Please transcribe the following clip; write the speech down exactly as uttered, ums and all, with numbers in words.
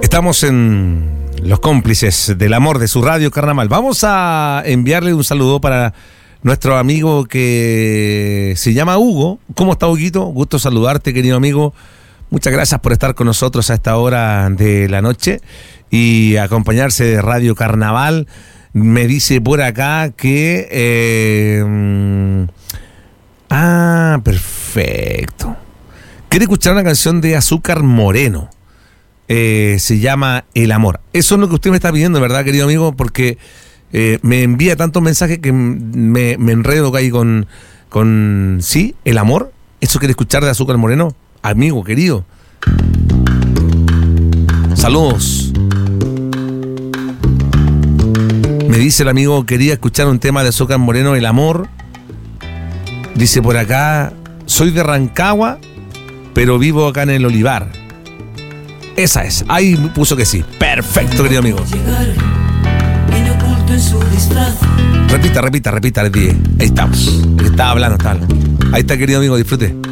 Estamos en Los Cómplices del Amor de su radio Carnaval. Vamos a enviarle un saludo para nuestro amigo que se llama Hugo. ¿Cómo está, Huguito? Gusto saludarte, querido amigo. Muchas gracias por estar con nosotros a esta hora de la noche y acompañarse de Radio Carnaval. Me dice por acá que... Eh, ah, perfecto. Quiere escuchar una canción de Azúcar Moreno. Eh, se llama El Amor. Eso es lo que usted me está pidiendo, ¿verdad, querido amigo? Porque eh, me envía tantos mensajes que me, me enredo ahí con, con... ¿Sí? ¿El Amor? ¿Eso quiere escuchar de Azúcar Moreno? Amigo, querido. Saludos. Me dice el amigo, quería escuchar un tema de Azúcar Moreno, El Amor. Dice por acá, soy de Rancagua, pero vivo acá en el Olivar. Esa es, ahí puso que sí. Perfecto, querido amigo. Repita, repita, repita, le dije. Ahí estamos. Estaba hablando, estaba hablando. Ahí está, querido amigo, disfrute.